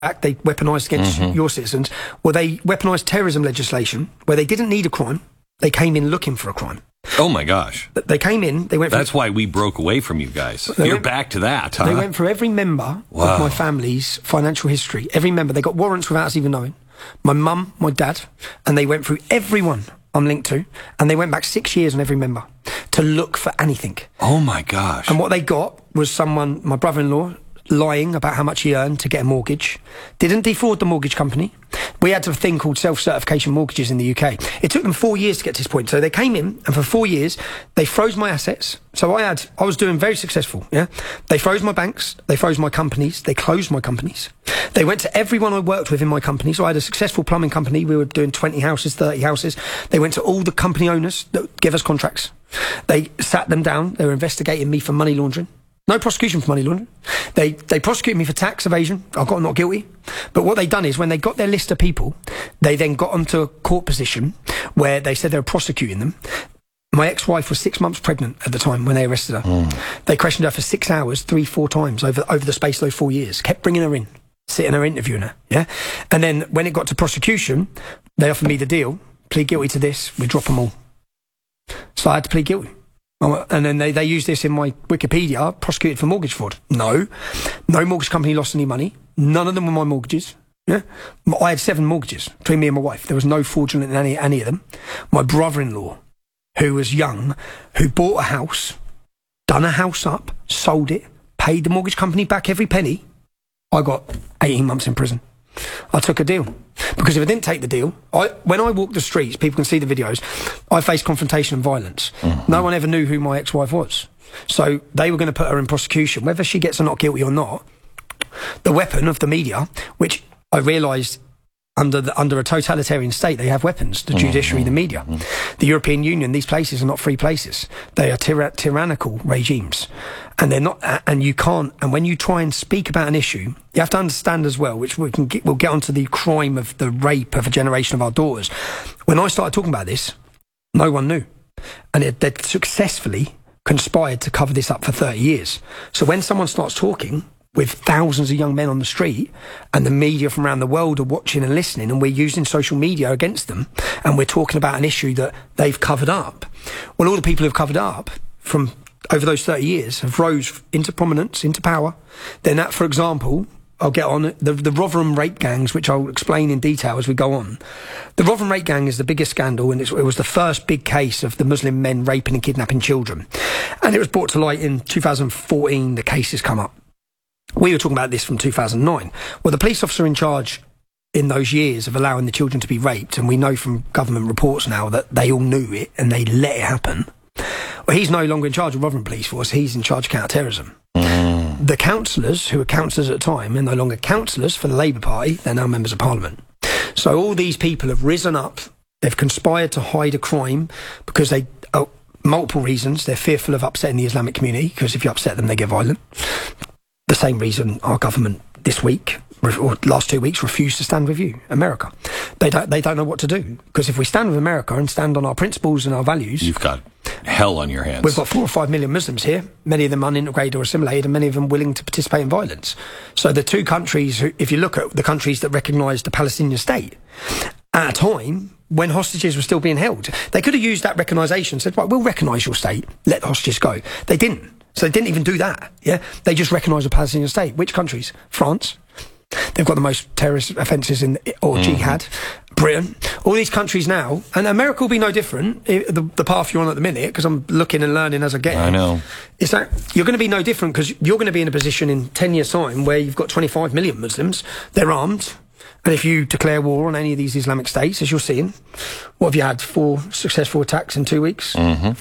Act they weaponised against your citizens. Well, they weaponised terrorism legislation where they didn't need a crime. They came in looking for a crime. Oh, my gosh. They came in, they went... That's why we broke away from you guys. You're back to that, huh? They went through every member of my family's financial history. Every member. They got warrants without us even knowing. My mum, my dad, and they went through everyone I'm linked to, and they went back 6 years on every member to look for anything. Oh, my gosh. And what they got was someone, my brother-in-law, lying about how much he earned to get a mortgage. Didn't defraud the mortgage company. We had a thing called self-certification mortgages in the UK. It took them 4 years to get to this point. So they came in, and for 4 years, they froze my assets. So I was doing very successful, yeah? They froze my banks, they froze my companies, they closed my companies. They went to everyone I worked with in my company. So I had a successful plumbing company. We were doing 20 houses, 30 houses. They went to all the company owners that give us contracts. They sat them down. They were investigating me for money laundering. No prosecution for money laundering. They prosecuted me for tax evasion. I got not guilty. But what they done is when they got their list of people, they then got onto a court position where they said they were prosecuting them. My ex-wife was 6 months pregnant at the time when they arrested her. They questioned her for 6 hours, 3-4 times over the space of those 4 years. Kept bringing her in, sitting her, interviewing her. Yeah. And then when it got to prosecution, they offered me the deal. Plead guilty to this. We drop them all. So I had to plead guilty. And then they used this in my Wikipedia, prosecuted for mortgage fraud. No mortgage company lost any money. None of them were my mortgages. Yeah, I had 7 mortgages between me and my wife. There was no fraudulent in any of them. My brother-in-law, who was young, who bought a house, done a house up, sold it, paid the mortgage company back every penny. I got 18 months in prison. I took a deal. Because if I didn't take the deal, when I walk the streets, people can see the videos, I faced confrontation and violence. No one ever knew who my ex-wife was. So they were going to put her in prosecution. Whether she gets or not guilty or not, the weapon of the media, which I realised under a totalitarian state, they have weapons, the judiciary, the media. The European Union, these places are not free places. They are tyrannical regimes. And they're not, and you can't, and when you try and speak about an issue, you have to understand as well, which we'll get onto the crime of the rape of a generation of our daughters. When I started talking about this, no one knew. And they'd successfully conspired to cover this up for 30 years. So when someone starts talking with thousands of young men on the street and the media from around the world are watching and listening, and we're using social media against them, and we're talking about an issue that they've covered up, well, all the people who've covered up from over those 30 years have rose into prominence, into power. Then that, for example, I'll get on it, the Rotherham rape gangs, which I'll explain in detail as we go on. The Rotherham rape gang is the biggest scandal, and it was the first big case of the Muslim men raping and kidnapping children. And it was brought to light in 2014, the case has come up. We were talking about this from 2009. Well, the police officer in charge in those years of allowing the children to be raped, and we know from government reports now that they all knew it and they let it happen. Well, he's no longer in charge of Rotherham Police Force. He's in charge of counter-terrorism. The councillors, who were councillors at the time, are no longer councillors for the Labour Party. They're now members of Parliament. So all these people have risen up. They've conspired to hide a crime because multiple reasons. They're fearful of upsetting the Islamic community, because if you upset them, they get violent. The same reason our government this week, or last 2 weeks, refused to stand with you, America. They don't know what to do. Because if we stand with America and stand on our principles and our values... You've got hell on your hands. We've got 4 or 5 million Muslims here, many of them unintegrated or assimilated, and many of them willing to participate in violence. So the two countries, if you look at the countries that recognise the Palestinian state, at a time when hostages were still being held, they could have used that recognition and said, right, we'll recognise your state, let the hostages go. They didn't. So they didn't even do that. Yeah, they just recognised the Palestinian state. Which countries? France. They've got the most terrorist offences jihad. Britain. All these countries now, and America will be no different. The path you're on at the minute, because I'm looking and learning as I get. I know. Is that you're going to be no different, because you're going to be in a position in 10 years' time where you've got 25 million Muslims. They're armed. And if you declare war on any of these Islamic states, as you're seeing, what have you had? 4 successful attacks in 2 weeks?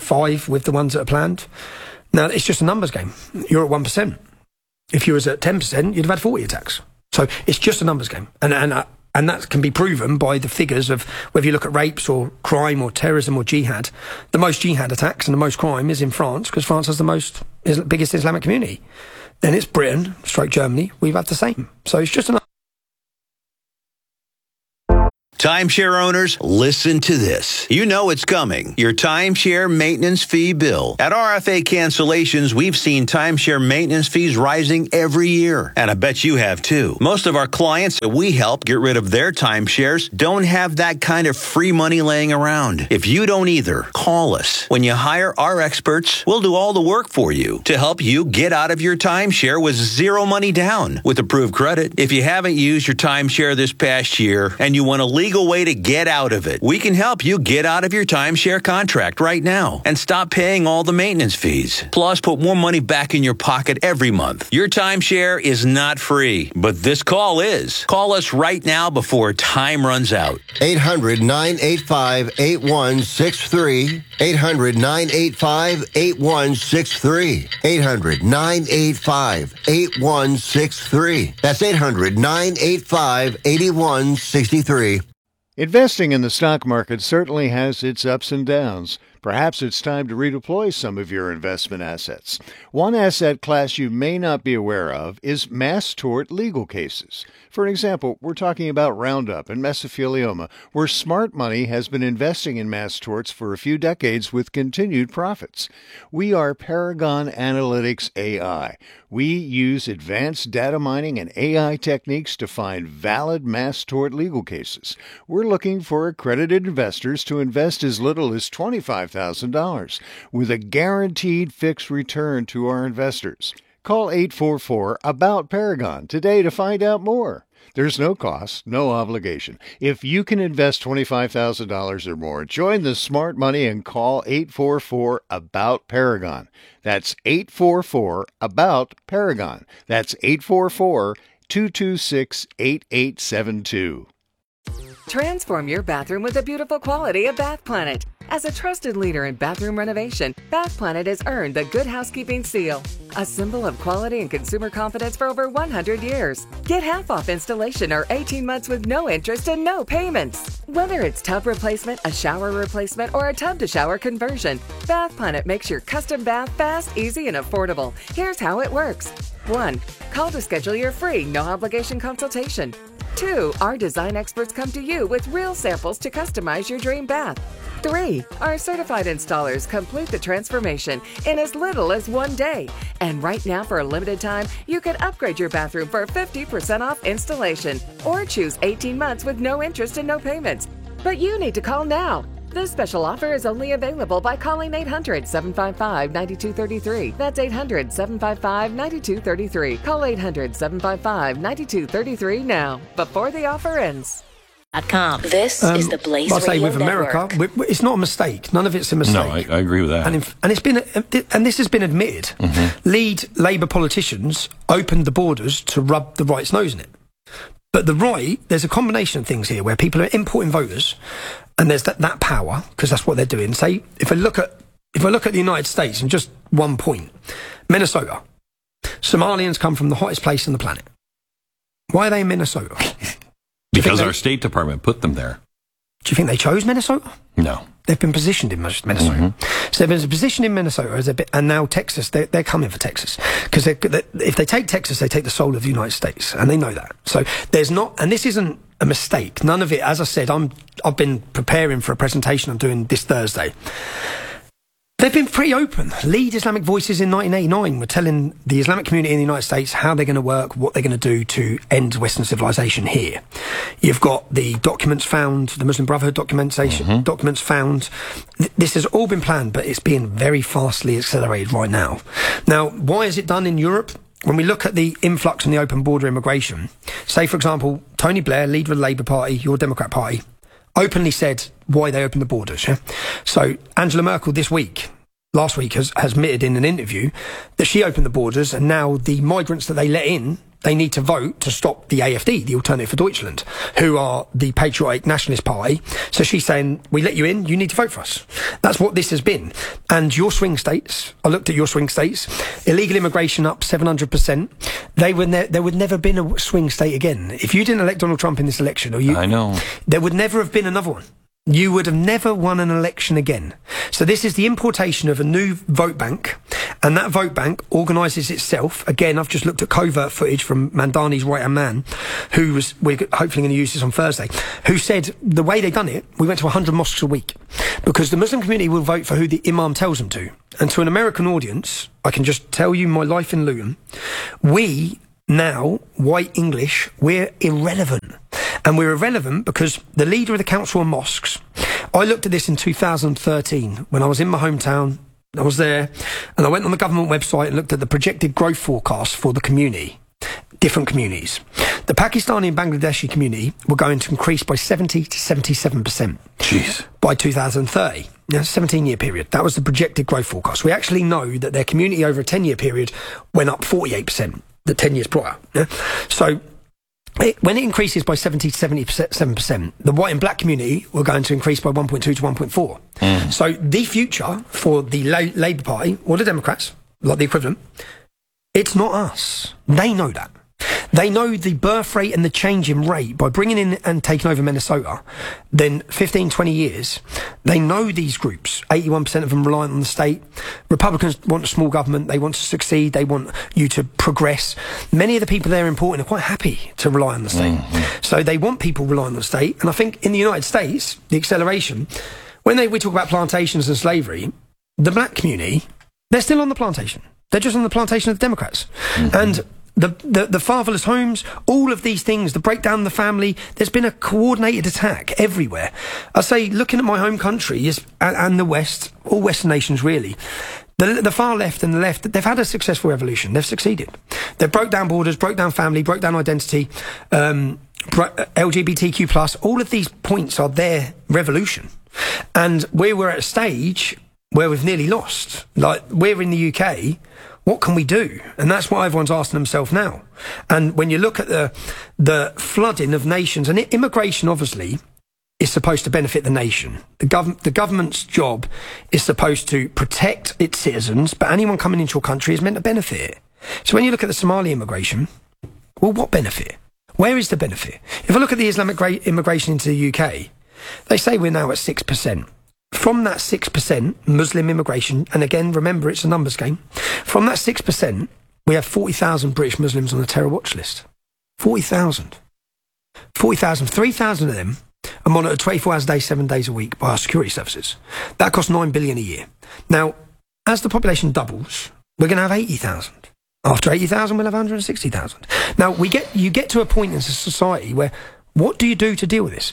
5 with the ones that are planned. Now, it's just a numbers game. You're at 1%. If you was at 10%, you'd have had 40 attacks. So it's just a numbers game. And that can be proven by the figures of whether you look at rapes or crime or terrorism or jihad. The most jihad attacks and the most crime is in France, because France has the biggest Islamic community. Then it's Britain, / Germany. We've had the same. So it's just Timeshare owners, listen to this. You know it's coming. Your timeshare maintenance fee bill. At RFA Cancellations, we've seen timeshare maintenance fees rising every year. And I bet you have too. Most of our clients that we help get rid of their timeshares don't have that kind of free money laying around. If you don't either, call us. When you hire our experts, we'll do all the work for you to help you get out of your timeshare with zero money down with approved credit. If you haven't used your timeshare this past year and you want a legal way to get out of it, we can help you get out of your timeshare contract right now and stop paying all the maintenance fees. Plus, put more money back in your pocket every month. Your timeshare is not free, but this call is. Call us right now before time runs out. 800-985-8163. 800-985-8163. 800-985-8163. That's 800-985-8163. Investing in the stock market certainly has its ups and downs. Perhaps it's time to redeploy some of your investment assets. One asset class you may not be aware of is mass tort legal cases. For example, we're talking about Roundup and mesothelioma, where smart money has been investing in mass torts for a few decades with continued profits. We are Paragon Analytics AI. We use advanced data mining and AI techniques to find valid mass tort legal cases. We're looking for accredited investors to invest as little as $25,000 with a guaranteed fixed return to our investors. Call 844-ABOUT-PARAGON today to find out more. There's no cost, no obligation. If you can invest $25,000 or more, join the smart money and call 844-ABOUT-PARAGON. That's 844-ABOUT-PARAGON. That's 844-226-8872. Transform your bathroom with the beautiful quality of Bath Planet. As a trusted leader in bathroom renovation, Bath Planet has earned the Good Housekeeping seal, a symbol of quality and consumer confidence for over 100 years. Get half off installation or 18 months with no interest and no payments. Whether it's tub replacement, a shower replacement, or a tub-to-shower conversion, Bath Planet makes your custom bath fast, easy, and affordable. Here's how it works. 1. Call to schedule your free, no-obligation consultation. 2. Our design experts come to you with real samples to customize your dream bath. 3. Our certified installers complete the transformation in as little as 1 day. And right now, for a limited time, you can upgrade your bathroom for 50% off installation or choose 18 months with no interest and no payments. But you need to call now. This special offer is only available by calling 800-755-9233. That's 800-755-9233. Call 800-755-9233 now, before the offer ends. This is the Blaze I'll say Radio with America, Network. it's not a mistake. None of it's a mistake. No, I agree with that. And it's been, and this has been admitted. Lead Labour politicians opened the borders to rub the right's nose in it. But the right, there's a combination of things here where people are importing voters, and there's that power, because that's what they're doing. Say, if I look at the United States, and just 1 point, Minnesota, Somalians come from the hottest place on the planet. Why are they in Minnesota? Because our State Department put them there. Do you think they chose Minnesota? No. They've been positioned in Minnesota. So they've been positioned in Minnesota, and now Texas, they're coming for Texas. Because if they take Texas, they take the soul of the United States, and they know that. So there's not, and this isn't a mistake. None of it, as I said, I've been preparing for a presentation I'm doing this Thursday. They've been pretty open. Lead Islamic Voices in 1989 were telling the Islamic community in the United States how they're going to work, what they're going to do to end Western civilization here. You've got the documents found, the Muslim Brotherhood documents found. This has all been planned, but it's being very fastly accelerated right now. Now, why is it done in Europe? When we look at the influx and the open border immigration, say, for example, Tony Blair, leader of the Labour Party, your Democrat Party, openly said why they opened the borders. Yeah? So Angela Merkel last week has admitted in an interview that she opened the borders, and now the migrants that they let in, they need to vote to stop the AfD, the Alternative for Deutschland, who are the patriotic nationalist party. So she's saying, we let you in, you need to vote for us. That's what this has been. And your swing states, I looked at your swing states, illegal immigration up 700%. There would never have been a swing state again. If you didn't elect Donald Trump in this election, I know, there would never have been another one. you would have never won an election again. So this is the importation of a new vote bank, and that vote bank organises itself. Again, I've just looked at covert footage from Mandani's right-hand man, we're hopefully going to use this on Thursday, who said the way they've done it, we went to 100 mosques a week, because the Muslim community will vote for who the imam tells them to. And to an American audience, I can just tell you my life in Luton, we now, white English, we're irrelevant. And we're irrelevant because the leader of the Council of Mosques, I looked at this in 2013 when I was in my hometown. I was there and I went on the government website and looked at the projected growth forecast for the community, different communities. The Pakistani and Bangladeshi community were going to increase by 70 to 77%. Jeez. By 2030. 17-year period. That was the projected growth forecast. We actually know that their community over a 10-year period went up 48%, the 10 years prior. Yeah? So when it increases by 70 to 77%, the white and black community were going to increase by 1.2 to 1.4. So the future for the Labour Party, or the Democrats, like the equivalent, it's not us. They know that. They know the birth rate and the change in rate by bringing in and taking over Minnesota, then 15, 20 years. They know these groups. 81% of them reliant on the state. Republicans want a small government. They want to succeed. They want you to progress. Many of the people they're importing are quite happy to rely on the state. So they want people relying on the state. And I think in the United States, the acceleration, when we talk about plantations and slavery, the black community, they're still on the plantation. They're just on the plantation of the Democrats. And the fatherless homes, all of these things, the breakdown of the family, there's been a coordinated attack everywhere. I say, looking at my home country and the West, all Western nations really, the far left and the left, they've had a successful revolution. They've succeeded. They've broke down borders, broke down family, broke down identity, LGBTQ+, all of these points are their revolution. And we were at a stage where we've nearly lost. Like, we're in the UK, what can we do? And that's what everyone's asking themselves now. And when you look at the flooding of nations, and immigration obviously is supposed to benefit the nation. The government's job is supposed to protect its citizens, but anyone coming into your country is meant to benefit it. So when you look at the Somali immigration, well, what benefit? Where is the benefit? If I look at the Islamic immigration into the UK, they say we're now at 6%. From that 6% Muslim immigration, and again, remember, it's a numbers game. From that 6%, we have 40,000 British Muslims on the terror watch list. 40,000. 40,000. 3,000 of them are monitored 24 hours a day, 7 days a week by our security services. That costs $9 billion a year. Now, as the population doubles, we're going to have 80,000. After 80,000, we'll have 160,000. Now, you get to a point in society where what do you do to deal with this?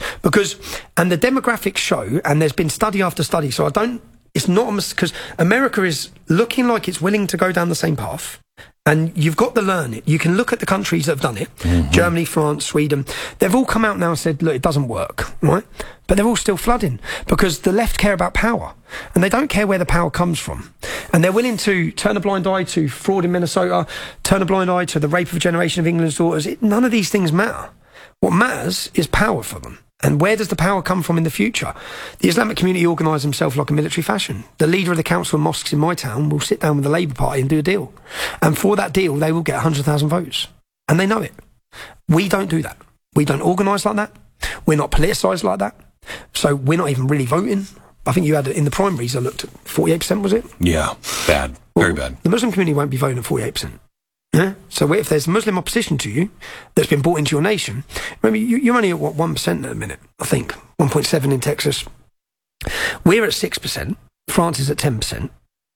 And the demographics show, and there's been study after study, so it's not because America is looking like it's willing to go down the same path, and you've got to learn it. You can look at the countries that have done it, Germany, France, Sweden. They've all come out now and said, look, it doesn't work, right? But they're all still flooding because the left care about power, and they don't care where the power comes from. And they're willing to turn a blind eye to fraud in Minnesota, turn a blind eye to the rape of a generation of England's daughters. None of these things matter. What matters is power for them. And where does the power come from in the future? The Islamic community organise themselves like a military fashion. The leader of the Council of Mosques in my town will sit down with the Labour Party and do a deal. And for that deal, they will get 100,000 votes. And they know it. We don't do that. We don't organise like that. We're not politicised like that. So we're not even really voting. I think you had, in the primaries, I looked at 48%, was it? Yeah, bad. Very bad. The Muslim community won't be voting at 48%. Yeah? So if there's Muslim opposition to you that's been brought into your nation, remember, you're only at, 1% at the minute, I think. 1.7 in Texas. We're at 6%. France is at 10%.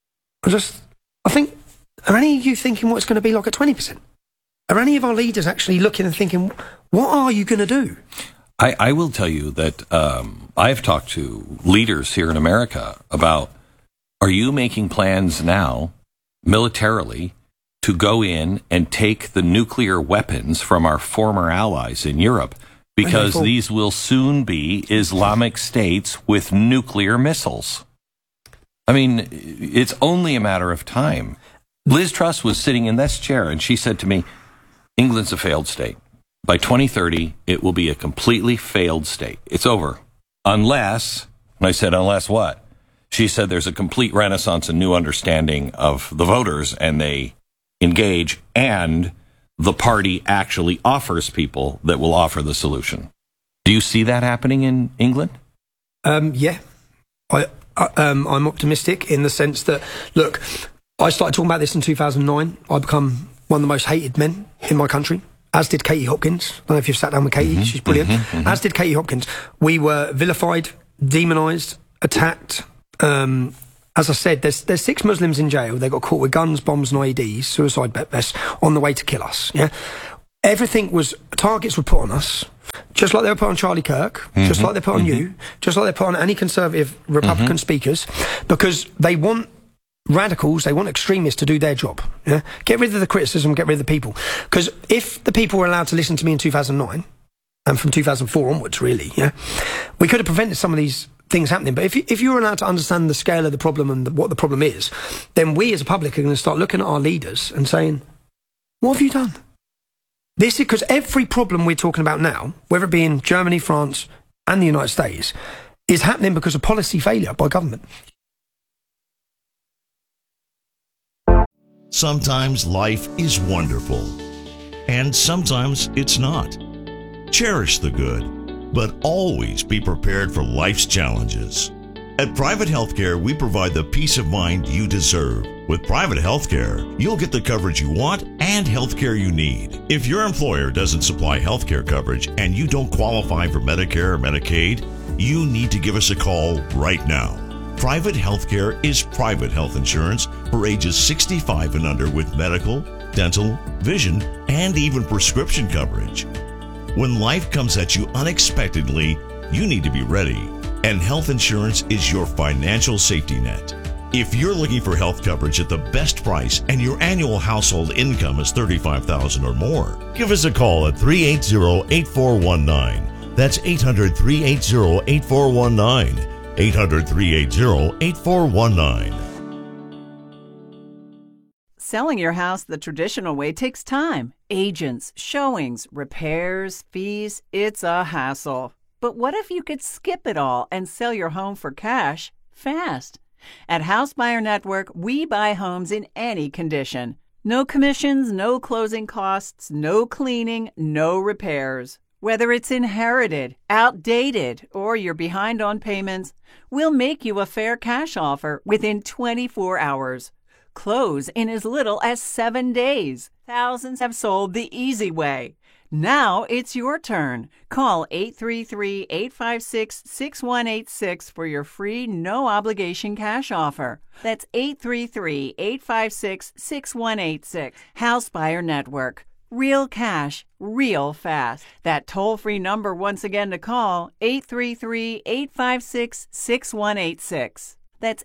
I think, are any of you thinking what it's going to be like at 20%? Are any of our leaders actually looking and thinking, what are you going to do? I will tell you that I've talked to leaders here in America about, are you making plans now, militarily, to go in and take the nuclear weapons from our former allies in Europe? Because these will soon be Islamic states with nuclear missiles. I mean, it's only a matter of time. Liz Truss was sitting in this chair and she said to me, England's a failed state. By 2030, it will be a completely failed state. It's over. Unless, and I said, unless what? She said there's a complete renaissance and new understanding of the voters and they engage, and the party actually offers people that will offer the solution. Do you see that happening in England? Yeah. I'm optimistic in the sense that, look, I started talking about this in 2009. I become one of the most hated men in my country, as did Katie Hopkins. I don't know if you've sat down with Katie. She's brilliant. As did Katie Hopkins. We were vilified, demonised, attacked. As I said, there's 6 Muslims in jail. They got caught with guns, bombs and IEDs, suicide vests, on the way to kill us. Yeah, everything was, targets were put on us, just like they were put on Charlie Kirk, just like they put on you, just like they put on any conservative Republican speakers, because they want radicals, they want extremists to do their job. Yeah, get rid of the criticism, get rid of the people. Because if the people were allowed to listen to me in 2009, and from 2004 onwards, really, yeah, we could have prevented some of these things happening. But if you were allowed to understand the scale of the problem and what the problem is, then we as a public are going to start looking at our leaders and saying, what have you done? This is because every problem we're talking about now, whether it be in Germany, France and the United States, is happening because of policy failure by government. Sometimes life is wonderful, and sometimes it's not. Cherish the good, but always be prepared for life's challenges. At Private Healthcare, we provide the peace of mind you deserve. With Private Healthcare, you'll get the coverage you want and healthcare you need. If your employer doesn't supply healthcare coverage and you don't qualify for Medicare or Medicaid, you need to give us a call right now. Private Healthcare is private health insurance for ages 65 and under with medical, dental, vision, and even prescription coverage. When life comes at you unexpectedly, you need to be ready, and health insurance is your financial safety net. If you're looking for health coverage at the best price and your annual household income is $35,000 or more, give us a call at 380-8419. That's 800-380-8419. 800-380-8419. Selling your house the traditional way takes time. Agents, showings, repairs, fees, it's a hassle. But what if you could skip it all and sell your home for cash fast? At House Buyer Network, we buy homes in any condition. No commissions, no closing costs, no cleaning, no repairs. Whether it's inherited, outdated, or you're behind on payments, we'll make you a fair cash offer within 24 hours. Close in as little as 7 days. Thousands have sold the easy way. Now it's your turn. Call 833-856-6186 for your free, no-obligation cash offer. That's 833-856-6186. House Buyer Network. Real cash, real fast. That toll-free number once again to call, 833-856-6186. That's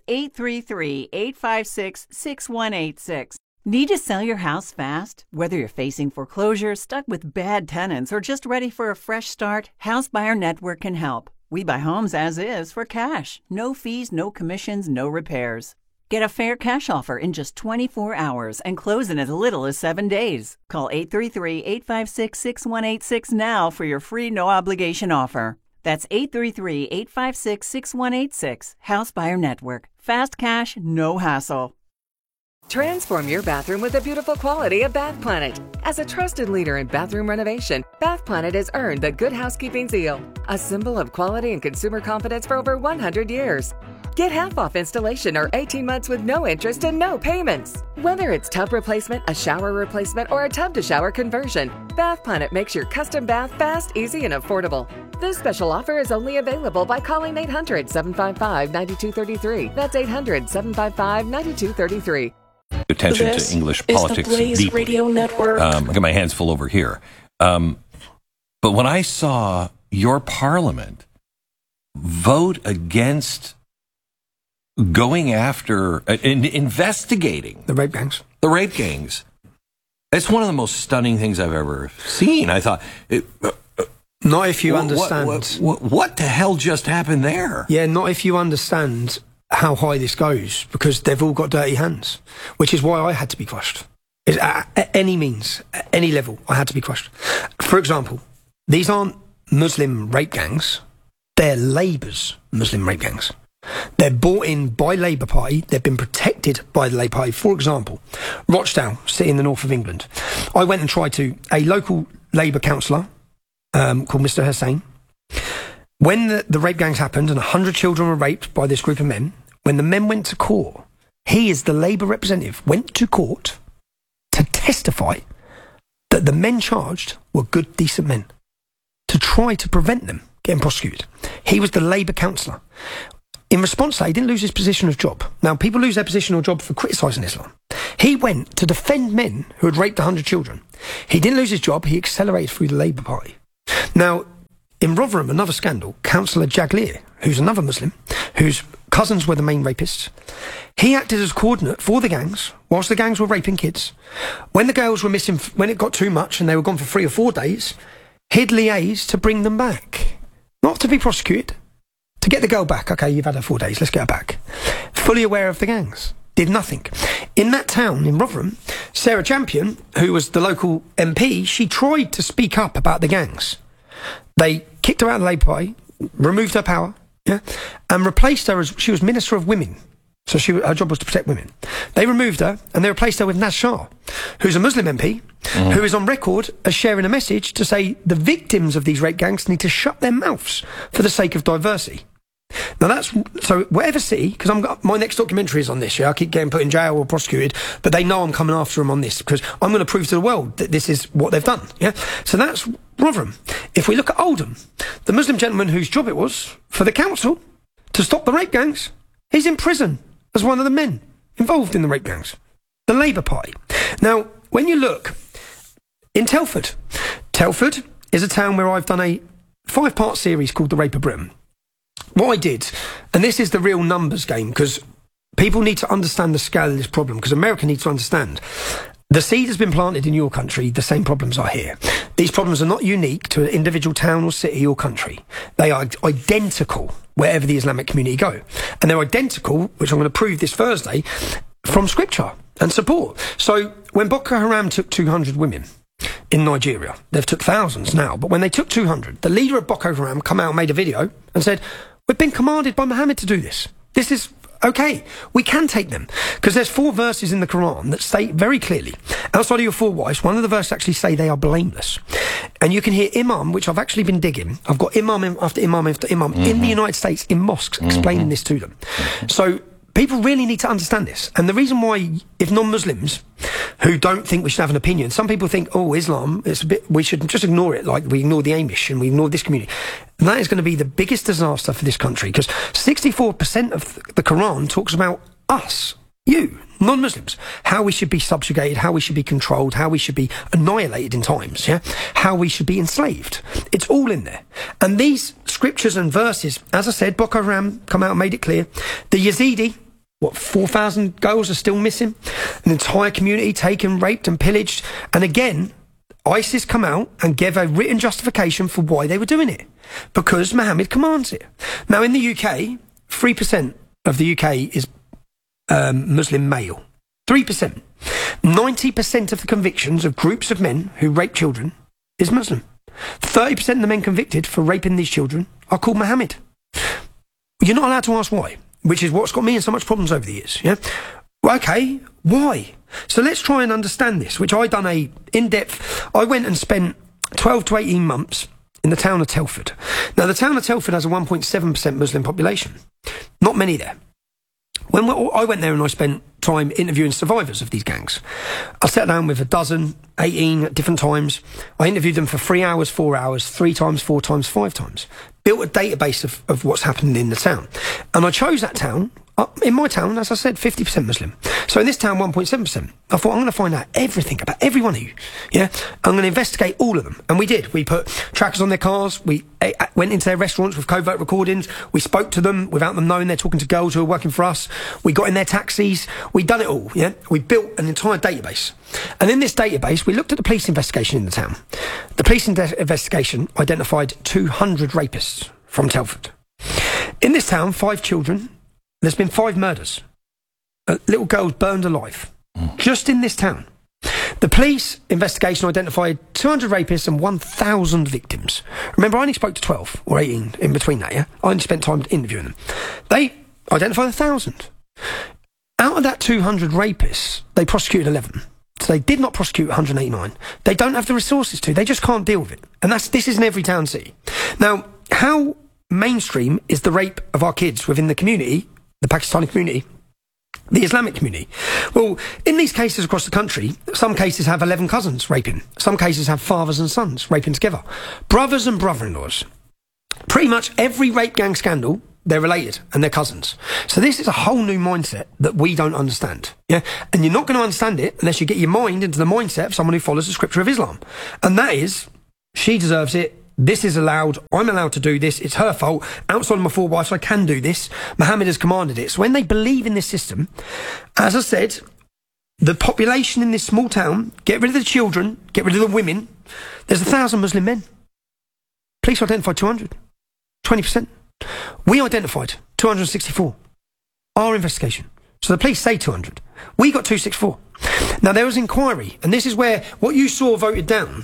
833-856-6186. Need to sell your house fast? Whether you're facing foreclosure, stuck with bad tenants, or just ready for a fresh start, House Buyer Network can help. We buy homes as is for cash. No fees, no commissions, no repairs. Get a fair cash offer in just 24 hours and close in as little as 7 days. Call 833-856-6186 now for your free no-obligation offer. That's 833-856-6186. House Buyer Network. Fast cash, no hassle. Transform your bathroom with the beautiful quality of Bath Planet. As a trusted leader in bathroom renovation, Bath Planet has earned the Good Housekeeping seal, a symbol of quality and consumer confidence for over 100 years. Get half off installation or 18 months with no interest and no payments. Whether it's tub replacement, a shower replacement, or a tub-to-shower conversion, Bath Planet makes your custom bath fast, easy, and affordable. This special offer is only available by calling 800-755-9233. That's 800-755-9233. Attention to English politics deeply. Radio Network. I got my hands full over here. But when I saw your parliament vote against going after, investigating the rape gangs, it's one of the most stunning things I've ever seen. I thought, not if you understand. What the hell just happened there? Yeah, not if you understand how high this goes, because they've all got dirty hands, which is why I had to be crushed. At any means, at any level, I had to be crushed. For example, these aren't Muslim rape gangs, they're Labour's Muslim rape gangs. They're bought in by Labour Party, they've been protected by the Labour Party. For example, Rochdale, city in the north of England. I went and tried to, a local Labour councillor called Mr Hussain, when the rape gangs happened and 100 children were raped by this group of men, when the men went to court, he, as the Labour representative, went to court to testify that the men charged were good, decent men, to try to prevent them getting prosecuted. He was the Labour councillor. In response to that, he didn't lose his position or job. Now, people lose their position or job for criticising Islam. He went to defend men who had raped 100 children. He didn't lose his job. He accelerated through the Labour Party. Now, in Rotherham, another scandal, Councillor Jagleer, who's another Muslim, whose cousins were the main rapists, he acted as coordinate for the gangs whilst the gangs were raping kids. When the girls were missing, when it got too much and they were gone for 3 or 4 days, he'd liaise to bring them back. Not to be prosecuted, to get the girl back. Okay, you've had her 4 days, let's get her back. Fully aware of the gangs. Did nothing. In that town, in Rotherham, Sarah Champion, who was the local MP, she tried to speak up about the gangs. They kicked her out of the Labour Party, removed her power, and replaced her as, she was Minister of Women. So her job was to protect women. They removed her and they replaced her with Naz Shah, who's a Muslim MP, who is on record as sharing a message to say the victims of these rape gangs need to shut their mouths for the sake of diversity. Now that's, so whatever city, because my next documentary is on this, I keep getting put in jail or prosecuted, but they know I'm coming after them on this, because I'm going to prove to the world that this is what they've done, So that's Rotherham. If we look at Oldham, the Muslim gentleman whose job it was for the council to stop the rape gangs, he's in prison as one of the men involved in the rape gangs. The Labour Party. Now, when you look in Telford is a town where I've done a 5-part series called The Rape of Britain. What I did, and this is the real numbers game, because people need to understand the scale of this problem, because America needs to understand. The seed has been planted in your country, the same problems are here. These problems are not unique to an individual town or city or country. They are identical wherever the Islamic community go. And they're identical, which I'm going to prove this Thursday, from scripture and support. So when Boko Haram took 200 women in Nigeria, they've took thousands now, but when they took 200, the leader of Boko Haram come out and made a video and said, we've been commanded by Muhammad to do this. This is okay. We can take them. Because there's 4 verses in the Quran that state very clearly, outside of your 4 wives, one of the verses actually say they are blameless. And you can hear imam, which I've actually been digging. I've got imam after imam after imam in the United States, in mosques, explaining this to them. So people really need to understand this. And the reason why, if non-Muslims who don't think we should have an opinion, some people think, oh, Islam, it's a bit, we should just ignore it, like we ignore the Amish and we ignore this community. And that is going to be the biggest disaster for this country, because 64% of the Quran talks about us, you, non-Muslims, how we should be subjugated, how we should be controlled, how we should be annihilated in times, how we should be enslaved. It's all in there. And these scriptures and verses, as I said, Boko Haram come out and made it clear. The Yazidi, 4,000 girls are still missing. An entire community taken, raped and pillaged. And again, ISIS come out and gave a written justification for why they were doing it. Because Muhammad commands it. Now, in the UK, 3% of the UK is Muslim male. 3%. 90% of the convictions of groups of men who rape children is Muslim. 30% of the men convicted for raping these children are called Muhammad. You're not allowed to ask why, which is what's got me in so much problems over the years. Well, okay, why? So let's try and understand this, which I done a in-depth. I went and spent 12 to 18 months in the town of Telford. Now, the town of Telford has a 1.7% Muslim population. Not many there. When I went there and I spent time interviewing survivors of these gangs, I sat down with 12, 18 at different times. I interviewed them for 3 hours, 4 hours, 3 times, 4 times, 5 times. Built a database of what's happening in the town. And I chose that town. In my town, as I said, 50% Muslim. So in this town, 1.7%. I thought, I'm going to find out everything about every one of you. I'm going to investigate all of them. And we did. We put trackers on their cars. We went into their restaurants with covert recordings. We spoke to them without them knowing they're talking to girls who are working for us. We got in their taxis. We done it all. We built an entire database. And in this database, we looked at the police investigation in the town. The police investigation identified 200 rapists from Telford. In this town, 5 children. There's been 5 murders. Little girls burned alive. Just in this town. The police investigation identified 200 rapists and 1,000 victims. Remember, I only spoke to 12 or 18 in between that, I only spent time interviewing them. They identified 1,000. Out of that 200 rapists, they prosecuted 11. So they did not prosecute 189. They don't have the resources to. They just can't deal with it. And this is in every town city. Now, how mainstream is the rape of our kids within the community, the Pakistani community, the Islamic community. Well, in these cases across the country, some cases have 11 cousins raping. Some cases have fathers and sons raping together. Brothers and brother-in-laws. Pretty much every rape gang scandal, they're related and they're cousins. So this is a whole new mindset that we don't understand. Yeah, and you're not going to understand it unless you get your mind into the mindset of someone who follows the scripture of Islam. And that is, she deserves it. This is allowed. I'm allowed to do this. It's her fault. Outside of my four wives, I can do this. Muhammad has commanded it. So when they believe in this system, as I said, the population in this small town, get rid of the children, get rid of the women. There's 1,000 Muslim men. Police identified 200. 20%. We identified 264. Our investigation. So the police say 200. We got 264. Now, there was inquiry, and this is where what you saw voted down,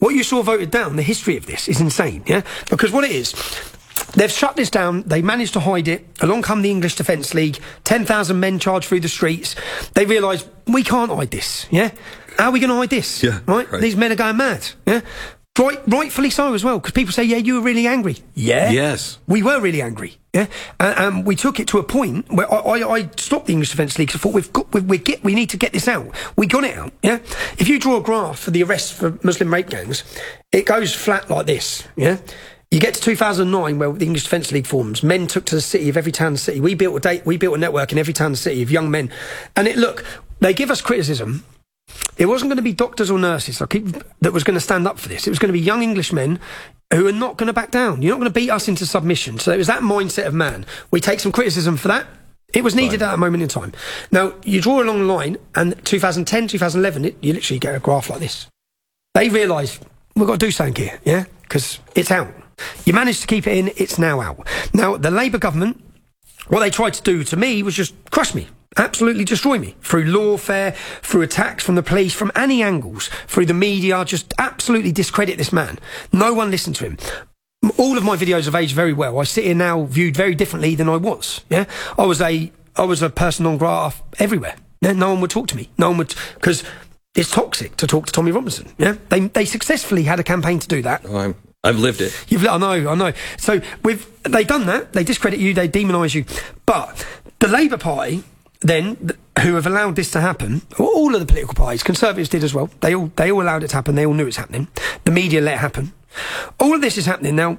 the history of this is insane, yeah? Because what it is, they've shut this down, they managed to hide it, along come the English Defence League, 10,000 men charged through the streets, they realised, we can't hide this, yeah? How are we going to hide this, right? These men are going mad, yeah? Rightfully so as well, because people say, yeah, you were really angry. Yeah. Yes. We were really angry. Yeah. And we took it to a point where I stopped the English Defence League because I thought we need to get this out. We got it out. Yeah. If you draw a graph for the arrests for Muslim rape gangs, it goes flat like this. Yeah. You get to 2009 where the English Defence League forms. Men took to the city of every town in the city. We built a network in every town in the city of young men. And they give us criticism. It wasn't going to be doctors or nurses that was going to stand up for this. It was going to be young Englishmen who are not going to back down. You're not going to beat us into submission. So it was that mindset of man. We take some criticism for that. It was needed at that moment in time. Now, you draw a long line, and 2010, 2011, you literally get a graph like this. They realise, we've got to do something here, yeah? Because it's out. You managed to keep it in, it's now out. Now, the Labour government, what they tried to do to me was just crush me. Absolutely destroy me through lawfare, through attacks from the police, from any angles, through the media, just absolutely discredit this man. No one listened to him. All of my videos have aged very well. I sit here now viewed very differently than I was. Yeah, I was a person non grata everywhere. Yeah? No one would talk to me. No one would, because it's toxic to talk to Tommy Robinson. Yeah, they successfully had a campaign to do that. Oh, I've lived it. I know. So they done that. They discredit you. They demonise you. But the Labour Party, then, who have allowed this to happen, all of the political parties, Conservatives did as well, they all allowed it to happen, they all knew it was happening, the media let it happen. All of this is happening now.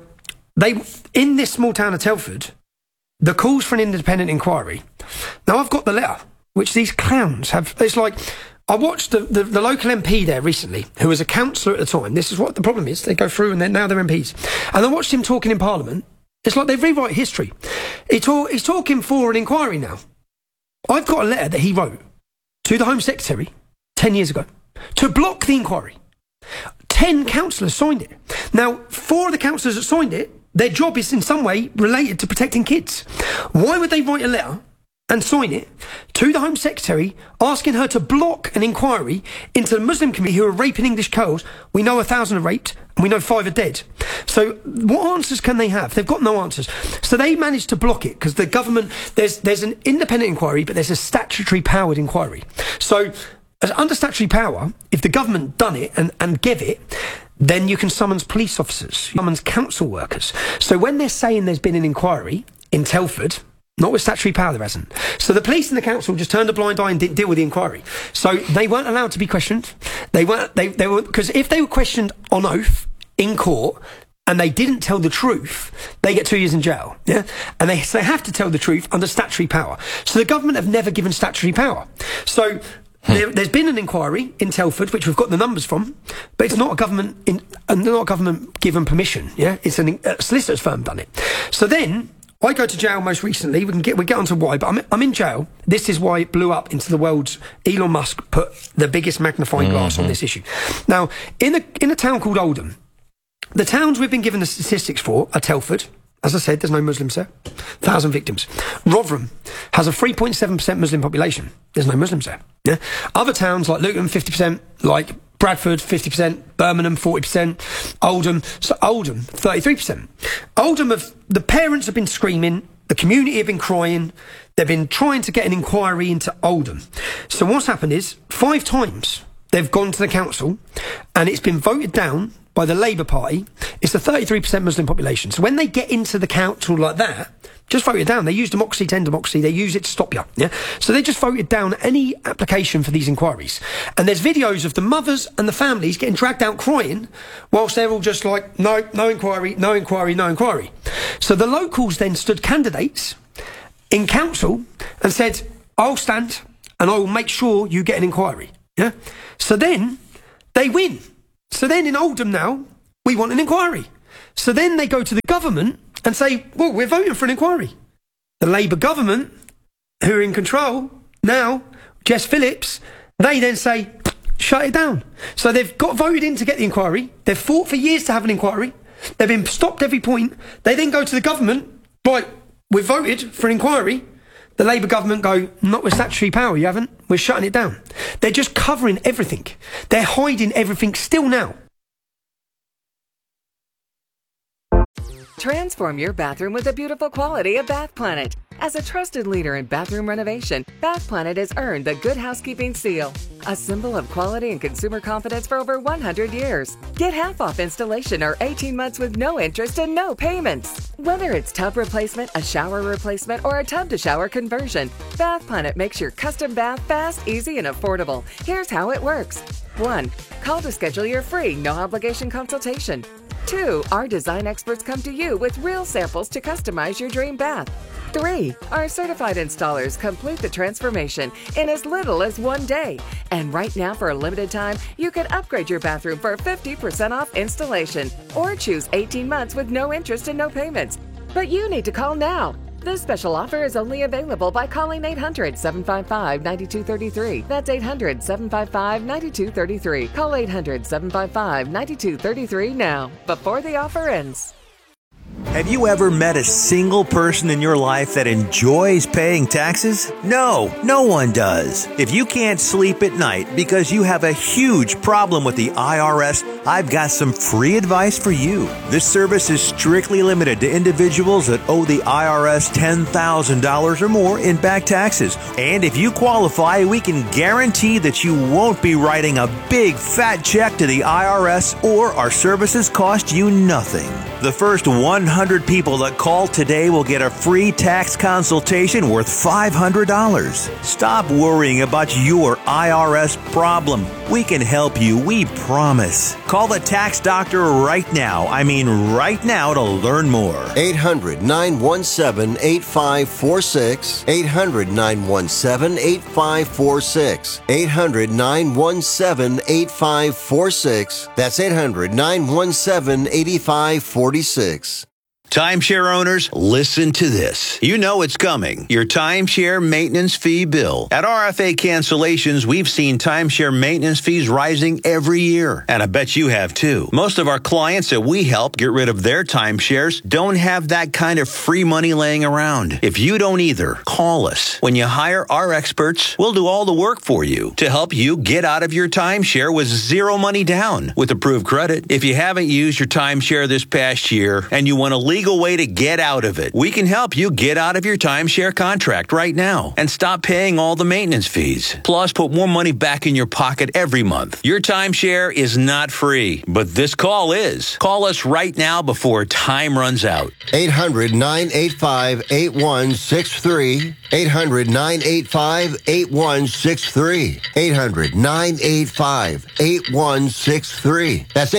In this small town of Telford, the calls for an independent inquiry. Now, I've got the letter, which these clowns have. It's like, I watched the local MP there recently, who was a councillor at the time. This is what the problem is. They go through and now they're MPs. And I watched him talking in Parliament. It's like they rewrite history. He's talking for an inquiry now. I've got a letter that he wrote to the Home Secretary 10 years ago to block the inquiry. 10 councillors signed it. Now, 4 of the councillors that signed it, their job is in some way related to protecting kids. Why would they write a letter and sign it to the Home Secretary asking her to block an inquiry into the Muslim community who are raping English girls? We know 1,000 are raped and we know 5 are dead. So what answers can they have? They've got no answers. So they managed to block it because the government, there's an independent inquiry, but there's a statutory powered inquiry. So under statutory power, if the government done it and gave it, then you can summons police officers, summons council workers. So when they're saying there's been an inquiry in Telford, not with statutory power, there hasn't. So the police and the council just turned a blind eye and didn't deal with the inquiry. So they weren't allowed to be questioned. They were, because if they were questioned on oath in court and they didn't tell the truth, they get 2 years in jail. Yeah, and they have to tell the truth under statutory power. So the government have never given statutory power. So there's been an inquiry in Telford, which we've got the numbers from, but it's not a government given permission. Yeah, it's a solicitor's firm done it. So then I go to jail most recently. We get onto why, but I'm in jail. This is why it blew up into the world's. Elon Musk put the biggest magnifying glass on this issue. Now, in a town called Oldham, the towns we've been given the statistics for are Telford. As I said, there's no Muslims there. 1,000 victims. Rotherham has a 3.7% Muslim population. There's no Muslims there. Yeah. Other towns like Luton, 50%, like Bradford, 50%, Birmingham, 40%, Oldham, 33%. Oldham, the parents have been screaming, the community have been crying, they've been trying to get an inquiry into Oldham. So what's happened is, 5 times they've gone to the council, and it's been voted down by the Labour Party, it's a 33% Muslim population. So when they get into the council like that, just vote it down. They use democracy to end democracy. They use it to stop you. Yeah. So they just voted down any application for these inquiries. And there's videos of the mothers and the families getting dragged out crying whilst they're all just like, no inquiry, no inquiry, no inquiry. So the locals then stood candidates in council and said, I'll stand and I will make sure you get an inquiry. Yeah. So then they win. So then in Oldham now, we want an inquiry. So then they go to the government and say, well, we're voting for an inquiry. The Labour government, who are in control now, Jess Phillips, they then say, shut it down. So they've got voted in to get the inquiry. They've fought for years to have an inquiry. They've been stopped every point. They then go to the government, right, we've voted for an inquiry. The Labour government go, not with statutory power, you haven't. We're shutting it down. They're just covering everything. They're hiding everything still now. Transform your bathroom with the beautiful quality of Bath Planet. As a trusted leader in bathroom renovation, Bath Planet has earned the Good Housekeeping seal, a symbol of quality and consumer confidence for over 100 years. Get half off installation or 18 months with no interest and no payments. Whether it's tub replacement, a shower replacement, or a tub-to-shower conversion, Bath Planet makes your custom bath fast, easy, and affordable. Here's how it works. 1. Call to schedule your free, no-obligation consultation. 2. Our design experts come to you with real samples to customize your dream bath. 3. Our certified installers complete the transformation in as little as 1 day. And right now, for a limited time, you can upgrade your bathroom for 50% off installation or choose 18 months with no interest and no payments. But you need to call now. This special offer is only available by calling 800-755-9233. That's 800-755-9233. Call 800-755-9233 now, before the offer ends. Have you ever met a single person in your life that enjoys paying taxes? No, no one does. If you can't sleep at night because you have a huge problem with the IRS, I've got some free advice for you. This service is strictly limited to individuals that owe the IRS $10,000 or more in back taxes. And if you qualify, we can guarantee that you won't be writing a big fat check to the IRS, or our services cost you nothing. The first 100 people that call today will get a free tax consultation worth $500. Stop worrying about your IRS problem. We can help you, we promise. Call the tax doctor right now. I mean right now, to learn more. 800-917-8546. 800-917-8546. 800-917-8546. That's 800-917-8546. Timeshare owners, listen to this. You know it's coming. Your timeshare maintenance fee bill. At RFA Cancellations, we've seen timeshare maintenance fees rising every year. And I bet you have too. Most of our clients that we help get rid of their timeshares don't have that kind of free money laying around. If you don't either, call us. When you hire our experts, we'll do all the work for you to help you get out of your timeshare with zero money down with approved credit. If you haven't used your timeshare this past year and you want to legal way to get out of it, we can help you get out of your timeshare contract right now and stop paying all the maintenance fees. Plus, put more money back in your pocket every month. Your timeshare is not free, but this call is. Call us right now before time runs out. 800-985-8163. 800-985-8163. 800-985-8163. That's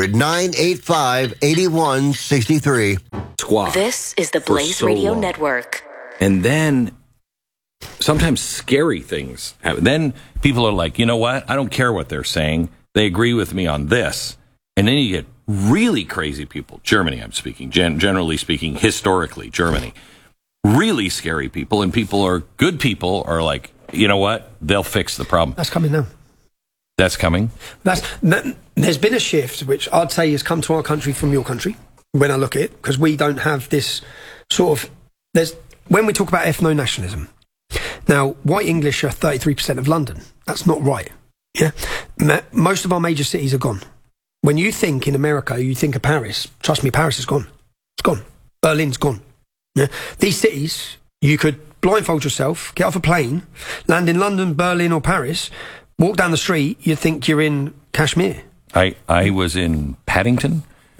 800-985-8163. Squawk. This is the Blaze Radio Network. And then sometimes scary things happen. Then people are like, you know what? I don't care what they're saying. They agree with me on this. And then you get really crazy people. Germany, I'm speaking. Generally speaking, historically, Germany. Really scary people. And good people are like, you know what? They'll fix the problem. That's coming now. That's coming? There's been a shift, which I'd say has come to our country from your country. When I look at it, because we don't have this sort of... when we talk about ethno-nationalism, now, white English are 33% of London. That's not right. Yeah, most of our major cities are gone. When you think in America, you think of Paris. Trust me, Paris is gone. It's gone. Berlin's gone. Yeah? These cities, you could blindfold yourself, get off a plane, land in London, Berlin or Paris, walk down the street, you'd think you're in Kashmir. I was in Paddington.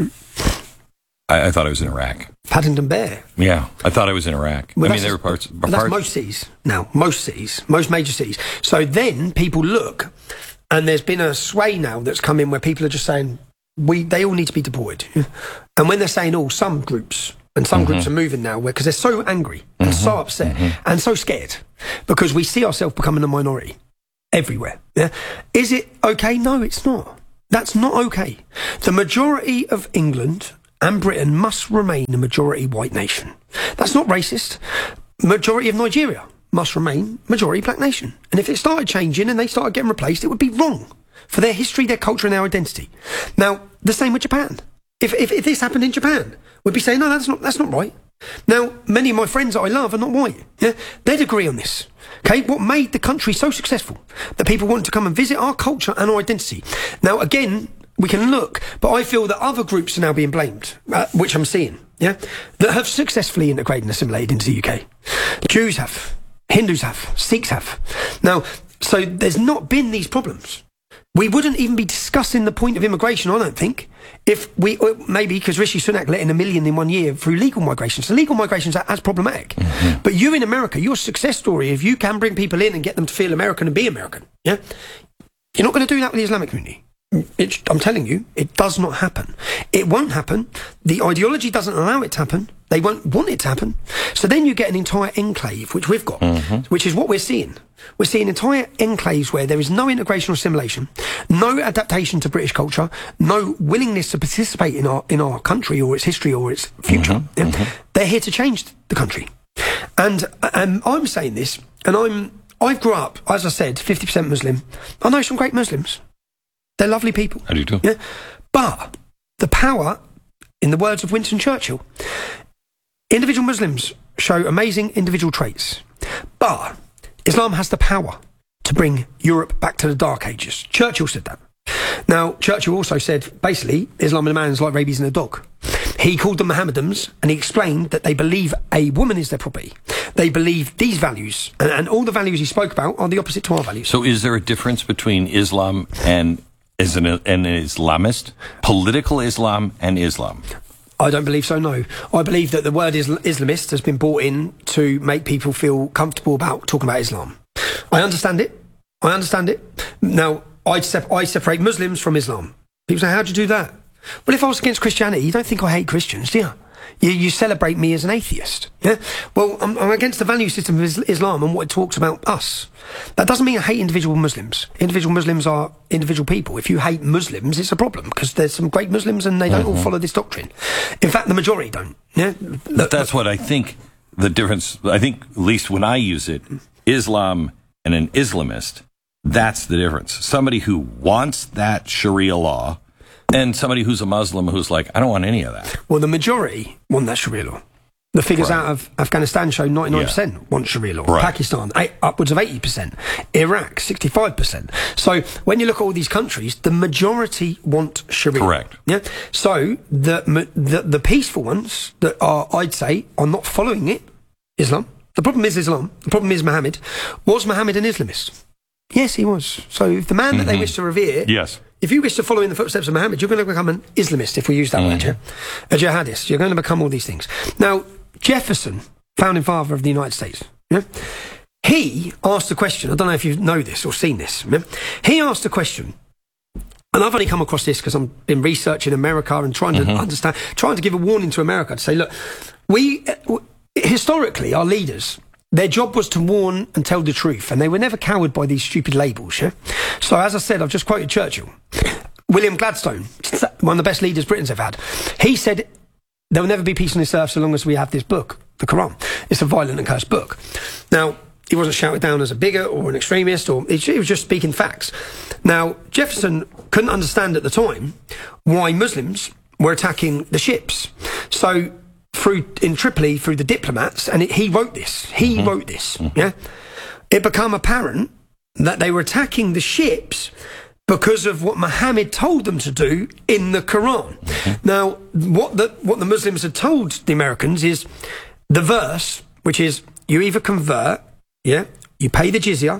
I thought I was in Iraq. Paddington Bear. Yeah, I thought I was in Iraq. Well, there were parts. That's most cities now. Most major cities. So then people look, and there's been a sway now that's come in where people are just saying they all need to be deported. And when they're saying some groups, and some groups are moving now because they're so angry and so upset and so scared because we see ourselves becoming a minority everywhere. Yeah? Is it okay? No, it's not. That's not okay. The majority of England and Britain must remain a majority white nation. That's not racist. Majority of Nigeria must remain majority black nation. And if it started changing and they started getting replaced, it would be wrong for their history, their culture and their identity. Now, the same with Japan. If this happened in Japan, we'd be saying, no, that's not right. Now, many of my friends that I love are not white. Yeah? They'd agree on this. Okay, what made the country so successful that people wanted to come and visit our culture and our identity? Now, again, we can look, but I feel that other groups are now being blamed, which I'm seeing, yeah, that have successfully integrated and assimilated into the UK. Jews have, Hindus have, Sikhs have. Now, so there's not been these problems. We wouldn't even be discussing the point of immigration, I don't think, if we, maybe because Rishi Sunak let in 1 million in 1 year through legal migration. So legal migration is as problematic. But you in America, your success story, if you can bring people in and get them to feel American and be American, yeah, you're not going to do that with the Islamic community. I'm telling you, it does not happen. It won't happen. The ideology doesn't allow it to happen. They won't want it to happen. So then you get an entire enclave, which we've got, which is what we're seeing. We're seeing entire enclaves where there is no integration or assimilation, no adaptation to British culture, no willingness to participate in our country or its history or its future. They're here to change the country. And I'm saying this, and I grew up, as I said, 50% Muslim. I know some great Muslims. They're lovely people. I do too. Yeah? But the power, in the words of Winston Churchill, individual Muslims show amazing individual traits. But Islam has the power to bring Europe back to the Dark Ages. Churchill said that. Now, Churchill also said, basically, Islam and a man is like rabies and a dog. He called them Mohammedans, and he explained that they believe a woman is their property. They believe these values, and all the values he spoke about are the opposite to our values. So is there a difference between Islam and an Islamist? Political Islam and Islam? I don't believe so, no. I believe that the word Islamist has been brought in to make people feel comfortable about talking about Islam. I understand it. Now, I separate Muslims from Islam. People say, how'd you do that? Well, if I was against Christianity, you don't think I hate Christians, do you? You celebrate me as an atheist. Yeah? Well, I'm against the value system of Islam and what it talks about us. That doesn't mean I hate individual Muslims. Individual Muslims are individual people. If you hate Muslims, it's a problem because there's some great Muslims and they don't all follow this doctrine. In fact, the majority don't. Yeah? That's what I think the difference, I think, at least when I use it, Islam and an Islamist, that's the difference. Somebody who wants that Sharia law and somebody who's a Muslim who's like, I don't want any of that. Well, the majority want that Sharia law. The figures out of Afghanistan show 99% want Sharia law. Right. Pakistan, upwards of 80%. Iraq, 65%. So when you look at all these countries, the majority want Sharia. Correct. Yeah. So the peaceful ones that are, I'd say, are not following it, Islam. The problem is Islam. The problem is Muhammad. Was Muhammad an Islamist? Yes, he was. So if the man that they wish to revere... Yes. If you wish to follow in the footsteps of Muhammad, you're going to become an Islamist, if we use that word, yeah? A jihadist. You're going to become all these things. Now, Jefferson, founding father of the United States, yeah? He asked a question. I don't know if you know this or seen this. Yeah? He asked a question, and I've only come across this because I've been researching America and trying to understand, trying to give a warning to America to say, look, historically, our leaders... Their job was to warn and tell the truth, and they were never cowed by these stupid labels, yeah? So, as I said, I've just quoted Churchill. William Gladstone, one of the best leaders Britain's ever had, he said, there will never be peace on this earth so long as we have this book, the Quran. It's a violent and cursed book. Now, he wasn't shouted down as a bigot or an extremist, or he was just speaking facts. Now, Jefferson couldn't understand at the time why Muslims were attacking the ships. So... in Tripoli, through the diplomats, and he wrote this. Yeah? It became apparent that they were attacking the ships because of what Muhammad told them to do in the Quran. Now, what the Muslims had told the Americans is the verse, which is, you either convert, yeah, you pay the jizya,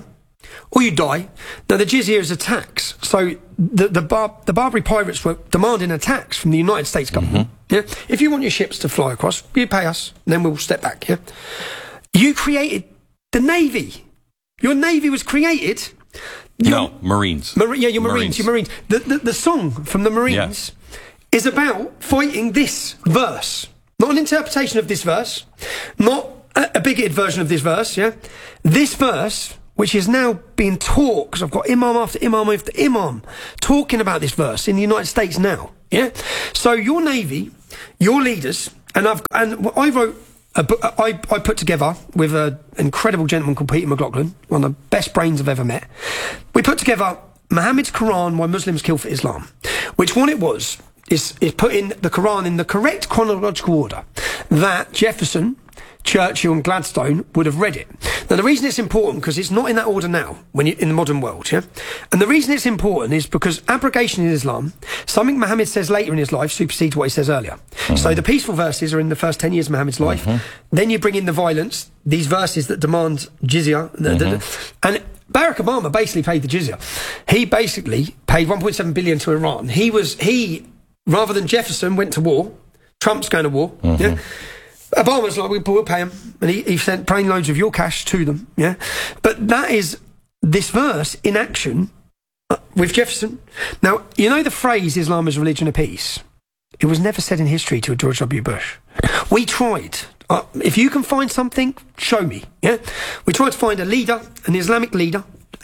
or you die. Now, the jizya is a tax. So the Barbary pirates were demanding a tax from the United States government. Yeah? If you want your ships to fly across, you pay us, then we'll step back. Yeah? You created the Navy. Your Navy was created... Marines. Your Marines. Your Marines. The song from the Marines is about fighting this verse. Not an interpretation of this verse. Not a bigoted version of this verse, yeah? This verse, which is now being taught, because I've got imam after imam after imam talking about this verse in the United States now, yeah? So your Navy, your leaders, and I wrote... I put together with an incredible gentleman called Peter McLaughlin, one of the best brains I've ever met. We put together Muhammad's Quran, Why Muslims Kill for Islam, which what it was is putting the Quran in the correct chronological order that Jefferson, Churchill and Gladstone would have read it. Now, the reason it's important, because it's not in that order now, when in the modern world, yeah? And the reason it's important is because abrogation in Islam, something Muhammad says later in his life, supersedes what he says earlier. So the peaceful verses are in the first 10 years of Muhammad's life. Then you bring in the violence, these verses that demand jizya. And Barack Obama basically paid the jizya. He basically paid 1.7 billion to Iran. He, rather than Jefferson, went to war. Trump's going to war, yeah? Obama's like, we'll pay him. And he sent plane loads of your cash to them, yeah? But that is this verse in action with Jefferson. Now, you know the phrase, Islam is a religion of peace? It was never said in history to George W. Bush. We tried. If you can find something, show me, yeah? We tried to find a leader, an Islamic leader.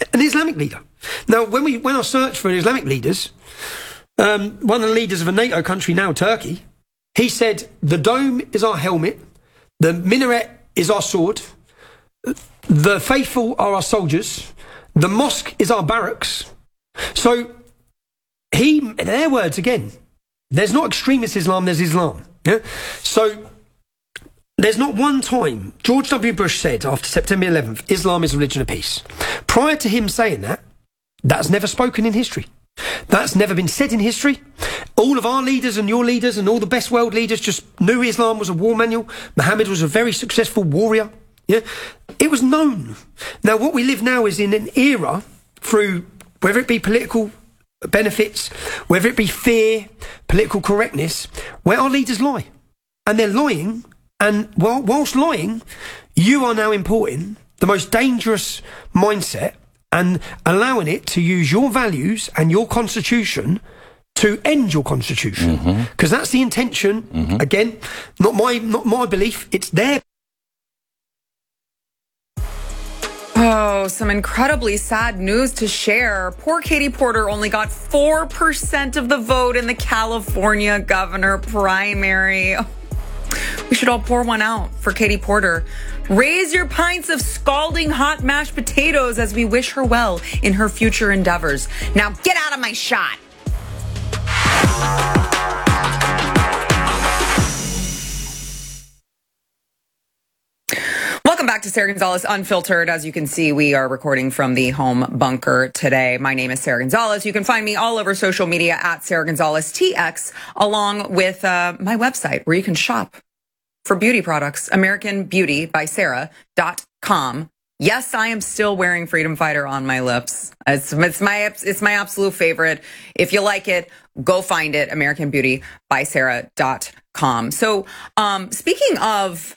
Now, when I searched for Islamic leaders, one of the leaders of a NATO country now, Turkey, he said, the dome is our helmet, the minaret is our sword, the faithful are our soldiers, the mosque is our barracks. So, their words again, there's not extremist Islam, there's Islam. Yeah? So, there's not one time George W. Bush said after September 11th, Islam is a religion of peace. Prior to him saying that, that's never spoken in history. That's never been said in history. All of our leaders and your leaders and all the best world leaders just knew Islam was a war manual. Muhammad was a very successful warrior. Yeah, it was known. Now, what we live now is in an era through, whether it be political benefits, whether it be fear, political correctness, where our leaders lie. And they're lying. And whilst lying, you are now importing the most dangerous mindset and allowing it to use your values and your constitution to end your constitution. Because that's the intention. Again, not my belief, it's their. Oh, some incredibly sad news to share. Poor Katie Porter only got 4% of the vote in the California governor primary. We should all pour one out for Katie Porter. Raise your pints of scalding hot mashed potatoes as we wish her well in her future endeavors. Now get out of my shot. Welcome back to Sarah Gonzalez Unfiltered. As you can see, we are recording from the home bunker today. My name is Sarah Gonzalez. You can find me all over social media at Sarah Gonzalez TX, along with my website where you can shop for beauty products, AmericanBeautyBySarah.com. Yes, I am still wearing Freedom Fighter on my lips. It's my absolute favorite. If you like it, go find it, AmericanBeautyBySarah.com. So, speaking of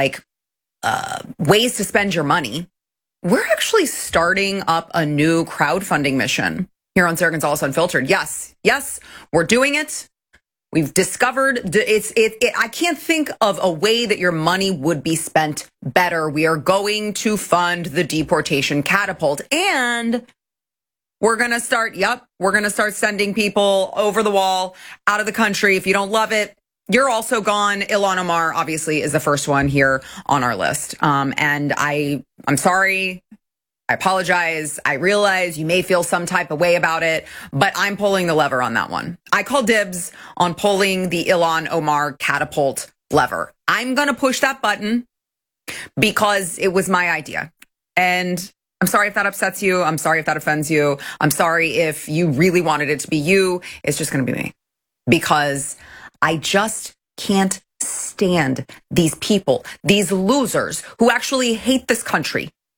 ways to spend your money, we're actually starting up a new crowdfunding mission here on Sarah Gonzalez Unfiltered. Yes, we're doing it. We've discovered I can't think of a way that your money would be spent better. We are going to fund the deportation catapult, and we're going to start sending people over the wall, out of the country. If you don't love it, you're also gone. Ilhan Omar obviously is the first one here on our list. And I'm sorry. I apologize. I realize you may feel some type of way about it, but I'm pulling the lever on that one. I call dibs on pulling the Ilhan Omar catapult lever. I'm going to push that button because it was my idea. And I'm sorry if that upsets you. I'm sorry if that offends you. I'm sorry if you really wanted it to be you. It's just going to be me because I just can't stand these people, these losers who actually hate this country,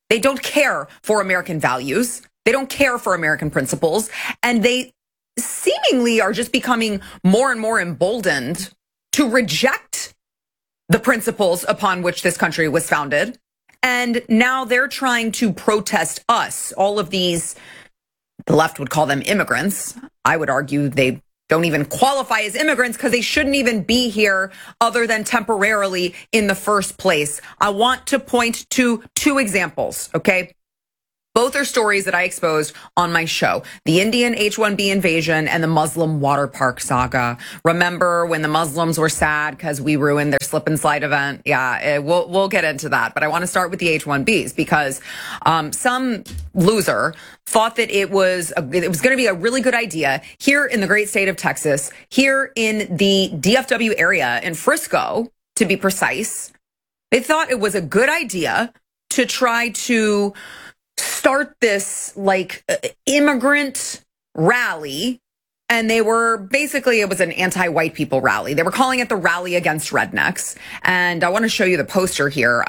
They don't care for American values. They don't care for American principles. And they seemingly are just becoming more and more emboldened to reject the principles upon which this country was founded. And now they're trying to protest us. All of these, the left would call them immigrants. I would argue they don't even qualify as immigrants because they shouldn't even be here other than temporarily in the first place. I want to point to two examples, okay? Both are stories that I exposed on my show. The Indian H-1B invasion and the Muslim water park saga. Remember when the Muslims were sad because we ruined their slip and slide event? Yeah, we'll get into that. But I want to start with the H-1Bs because some loser thought that it was going to be a really good idea here in the great state of Texas, here in the DFW area in Frisco, to be precise. They thought it was a good idea to try to start this immigrant rally. And they were basically, it was an anti-white people rally. They were calling it the Rally Against Rednecks. And I want to show you the poster here.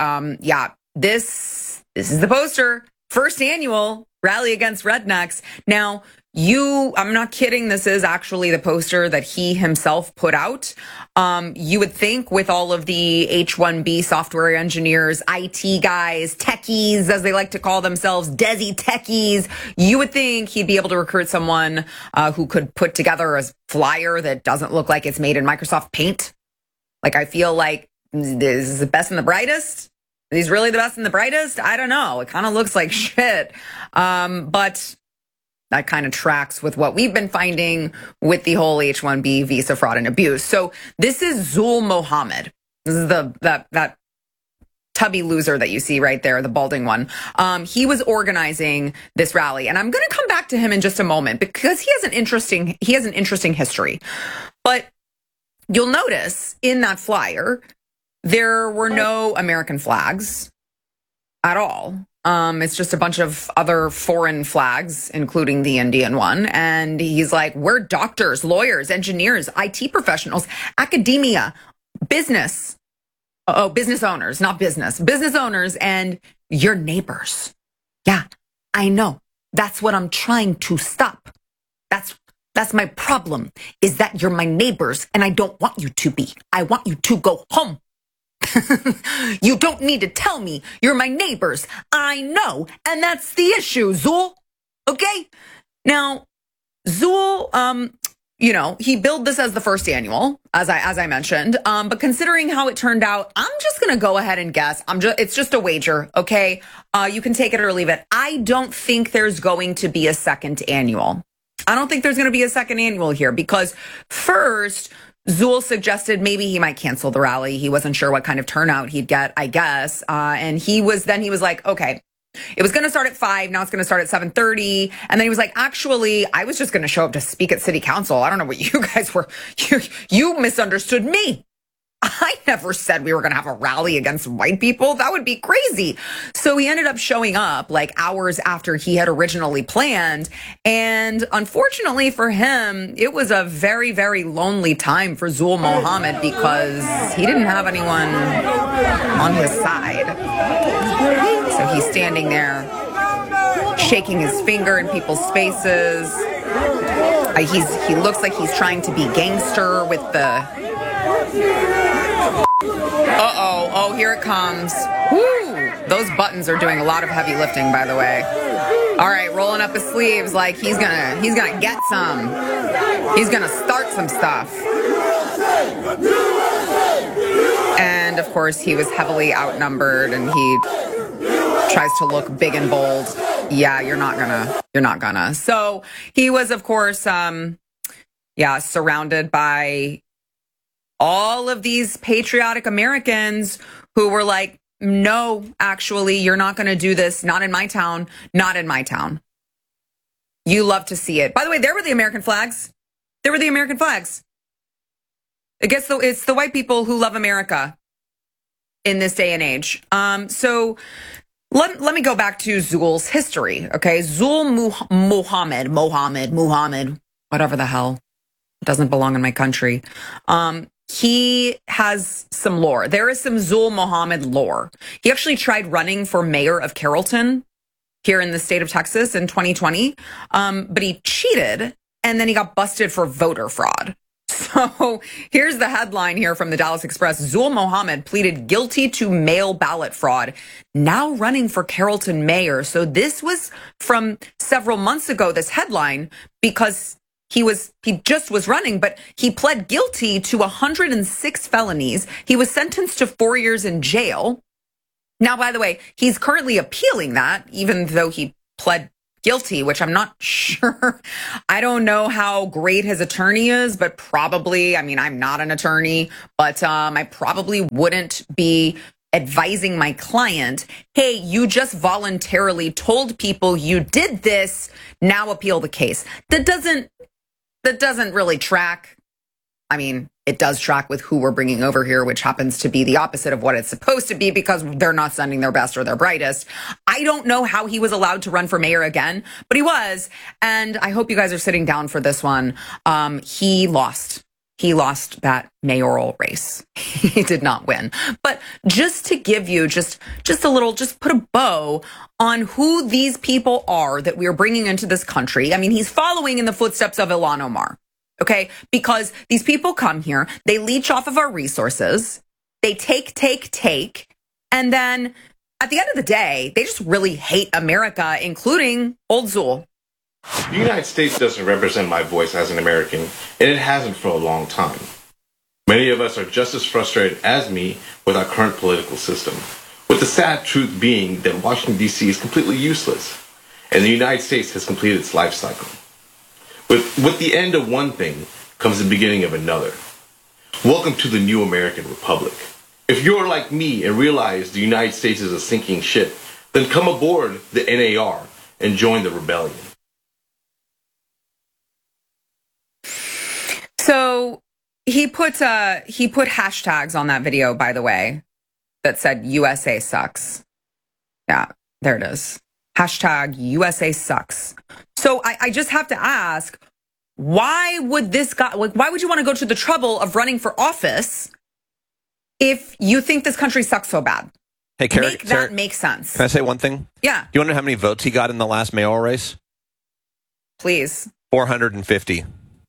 This is the poster. First annual Rally Against Rednecks. Now, I'm not kidding. This is actually the poster that he himself put out. You would think with all of the H-1B software engineers, IT guys, techies, as they like to call themselves, Desi techies, you would think he'd be able to recruit someone who could put together a flyer that doesn't look like it's made in Microsoft Paint. I feel like this is the best and the brightest. He's really the best and the brightest? I don't know. It kind of looks like shit. But that kind of tracks with what we've been finding with the whole H-1B visa fraud and abuse. So this is Zul Mohammed. This is that tubby loser that you see right there, the balding one. He was organizing this rally, and I'm going to come back to him in just a moment because he has an interesting history. But you'll notice in that flyer there were no American flags at all. It's just a bunch of other foreign flags, including the Indian one. And he's like, we're doctors, lawyers, engineers, IT professionals, academia, business. Business owners, not business. Business owners and your neighbors. Yeah, I know. That's what I'm trying to stop. That's my problem, is that you're my neighbors and I don't want you to be. I want you to go home. You don't need to tell me you're my neighbors. I know. And that's the issue, Zul. Okay? Now, Zul, he billed this as the first annual, as I mentioned. But considering how it turned out, I'm just going to go ahead and guess. It's just a wager, okay? You can take it or leave it. I don't think there's going to be a second annual. I don't think there's going to be a second annual here because first, Zul suggested maybe he might cancel the rally. He wasn't sure what kind of turnout he'd get, I guess. And he was like, okay, it was going to start at 5. Now it's going to start at 7:30. And then he was like, actually, I was just going to show up to speak at city council. I don't know what you guys were. You misunderstood me. I never said we were going to have a rally against white people. That would be crazy. So he ended up showing up hours after he had originally planned. And unfortunately for him, it was a very, very lonely time for Zul Mohammed because he didn't have anyone on his side. So he's standing there shaking his finger in people's faces. He looks like he's trying to be gangster with the... Oh, here it comes. Woo! Those buttons are doing a lot of heavy lifting, by the way. All right, rolling up his sleeves like he's gonna get some. He's gonna start some stuff. And of course, he was heavily outnumbered, and he tries to look big and bold. Yeah, you're not gonna. So he was, of course, surrounded by all of these patriotic Americans who were like, no, actually, you're not going to do this. Not in my town. Not in my town. You love to see it. By the way, there were the American flags. There were the American flags. It's the white people who love America in this day and age. So let me go back to Zul's history. Okay. Zul Mohammed, whatever the hell. Doesn't belong in my country. he has some lore. There is some Zul Mohammed lore. He actually tried running for mayor of Carrollton here in the state of Texas in 2020, but he cheated, and then he got busted for voter fraud. So here's the headline here from the Dallas Express. Zul Mohammed pleaded guilty to mail ballot fraud, now running for Carrollton mayor. So this was from several months ago, this headline, because he just was running, but he pled guilty to 106 felonies. He was sentenced to 4 years in jail. Now, by the way, he's currently appealing that, even though he pled guilty, which I'm not sure. I don't know how great his attorney is, but probably, I mean, I'm not an attorney, but I probably wouldn't be advising my client, hey, you just voluntarily told people you did this, now appeal the case. That doesn't really track. I mean, it does track with who we're bringing over here, which happens to be the opposite of what it's supposed to be because they're not sending their best or their brightest. I don't know how he was allowed to run for mayor again, but he was. And I hope you guys are sitting down for this one. He lost. He lost that mayoral race. He did not win. But just to give you just a little, just put a bow on who these people are that we are bringing into this country. I mean, he's following in the footsteps of Ilhan Omar. Okay, because these people come here, they leech off of our resources, they take, and then at the end of the day, they just really hate America, including old Zul. The United States doesn't represent my voice as an American, and it hasn't for a long time. Many of us are just as frustrated as me with our current political system, with the sad truth being that Washington, D.C. is completely useless, and the United States has completed its life cycle. With the end of one thing comes the beginning of another. Welcome to the new American Republic. If you're like me and realize the United States is a sinking ship, then come aboard the NAR and join the rebellion. So he put hashtags on that video, by the way, that said USA sucks. Yeah, there it is. Hashtag USA sucks. So I just have to ask, why would this guy, why would you want to go to the trouble of running for office if you think this country sucks so bad? Hey, Kara, Make that make sense. Can I say one thing? Yeah. Do you want to know how many votes he got in the last mayoral race? Please. 450.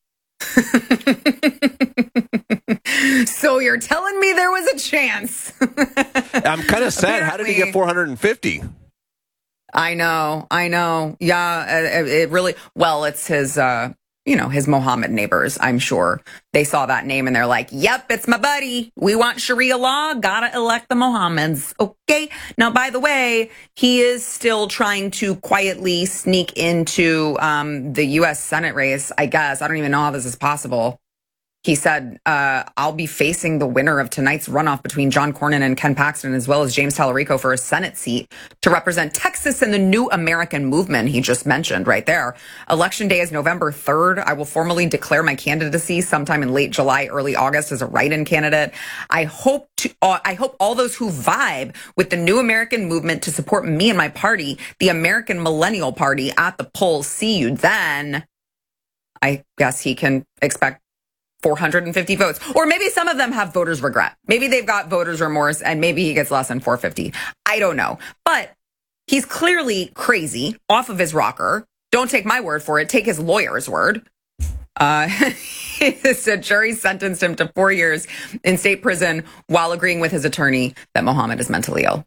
So you're telling me there was a chance? I'm kind of sad. How did he get 450? I know. Yeah, it really, well, it's his, his Mohammed neighbors, I'm sure. They saw that name and they're like, yep, it's my buddy. We want Sharia law. Gotta elect the Mohammeds. Okay. Now, by the way, he is still trying to quietly sneak into the U.S. Senate race, I guess. I don't even know how this is possible. He said, I'll be facing the winner of tonight's runoff between John Cornyn and Ken Paxton, as well as James Tallarico for a Senate seat to represent Texas and the new American movement he just mentioned right there. Election day is November 3rd. I will formally declare my candidacy sometime in late July, early August as a write-in candidate. I hope all those who vibe with the new American movement to support me and my party, the American Millennial Party, at the polls. See you then. I guess he can expect 450 votes. Or maybe some of them have voters' regret. Maybe they've got voters' remorse and maybe he gets less than 450. I don't know. But he's clearly crazy, off of his rocker. Don't take my word for it. Take his lawyer's word. A jury sentenced him to 4 years in state prison while agreeing with his attorney that Mohammed is mentally ill.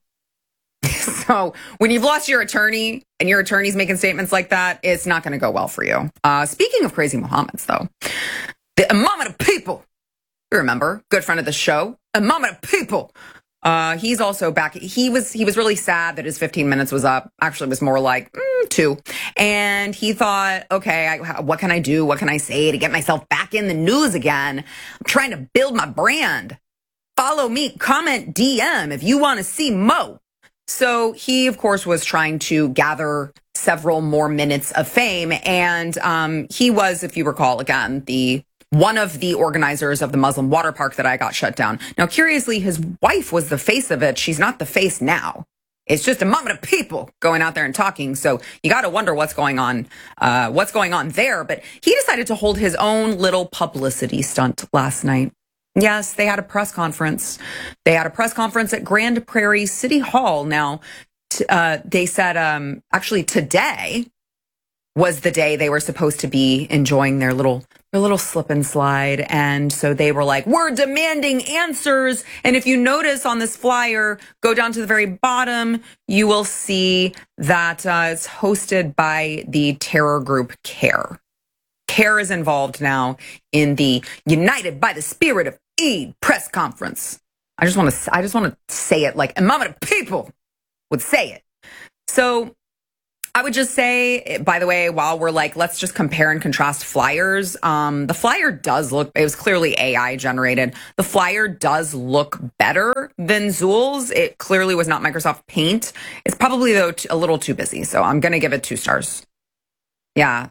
So when you've lost your attorney and your attorney's making statements like that, it's not going to go well for you. Speaking of crazy Mohammeds, though, the Imam of the people, you remember, good friend of the show, Imam of the people. He's also back. He was really sad that his 15 minutes was up. Actually, it was more like 2. And he thought, okay, what can I do? What can I say to get myself back in the news again? I'm trying to build my brand. Follow me, comment, DM if you want to see Mo. So he, of course, was trying to gather several more minutes of fame. And he was, if you recall, again, one of the organizers of the Muslim water park that I got shut down. Now, curiously, his wife was the face of it. She's not the face now. It's just a moment of people going out there and talking. So you got to wonder what's going on there. But he decided to hold his own little publicity stunt last night. Yes, they had a press conference. They had a press conference at Grand Prairie City Hall. Now, they said actually today was the day they were supposed to be enjoying their little slip and slide. And so they were like, we're demanding answers. And if you notice on this flyer, go down to the very bottom, you will see that it's hosted by the terror group CARE. CARE is involved now in the United by the Spirit of Eid press conference. I just want to say it like Imam people would say it. So I would just say, by the way, while we're like, let's just compare and contrast flyers. The flyer does look, it was clearly AI generated. The flyer does look better than Zool's. It clearly was not Microsoft Paint. It's probably, though, a little too busy. So I'm going to give it 2 stars. Yeah,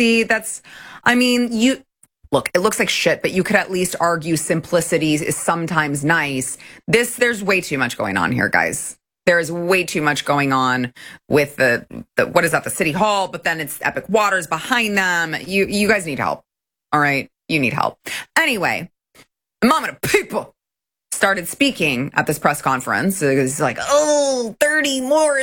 look, it looks like shit, but you could at least argue simplicity is sometimes nice. There's way too much going on here, guys. There's way too much going on with the what is that, the City Hall, but then it's Epic Waters behind them. You guys need help. All right? You need help. Anyway, Imam of people started speaking at this press conference. It was like, 30 more